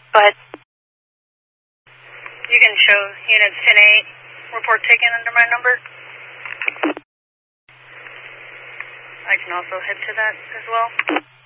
Go ahead. You can show units 10-8, report taken under my number. I can also head to that as well.